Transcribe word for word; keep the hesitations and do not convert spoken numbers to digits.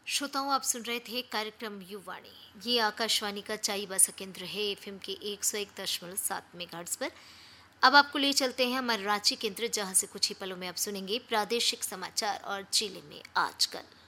श्रोताओं, आप सुन रहे थे कार्यक्रम युवाणी। ये आकाशवाणी का चाईबासा केंद्र है एफएम के एक सौ एक दशमलव सात मेगाहर्ट्ज पर। अब आपको ले चलते हैं हमारे रांची केंद्र, जहां से कुछ ही पलों में आप सुनेंगे प्रादेशिक समाचार और जिले में आजकल।